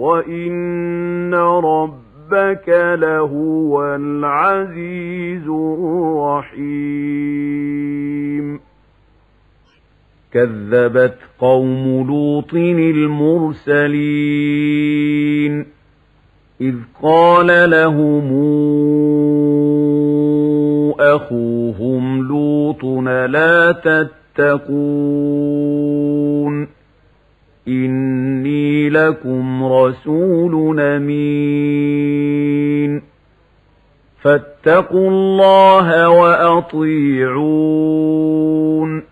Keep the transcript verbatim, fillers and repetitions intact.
وإن ربك لهو العزيز الرحيم. كذبت قوم لوط المرسلين إذ قال لهم أخوهم لوط لا تتقون إني لكم رسول أمين فاتقوا الله وأطيعون